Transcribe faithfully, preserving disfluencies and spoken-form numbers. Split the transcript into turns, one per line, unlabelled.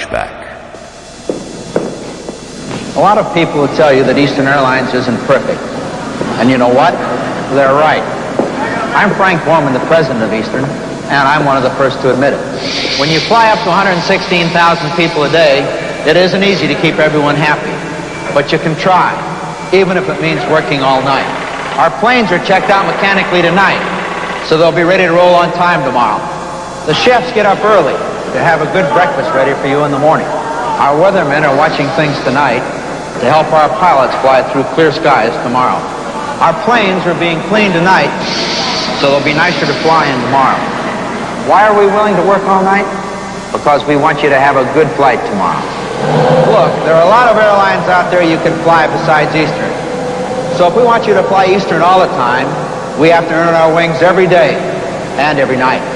Touchback.
A lot of people will tell you that Eastern Airlines isn't perfect. And you know what? They're right. I'm Frank Borman, the president of Eastern, and I'm one of the first to admit it. When you fly up to one hundred sixteen thousand people a day, it isn't easy to keep everyone happy. But you can try, even if it means working all night. Our planes are checked out mechanically tonight, so they'll be ready to roll on time tomorrow. The chefs get up early to have a good breakfast ready for you in the morning. Our weathermen are watching things tonight to help our pilots fly through clear skies tomorrow. Our planes are being cleaned tonight, so they'll be nicer to fly in tomorrow. Why are we willing to work all night? Because we want you to have a good flight tomorrow. Look, there are a lot of airlines out there you can fly besides Eastern. So if we want you to fly Eastern all the time, we have to earn our wings every day and every night.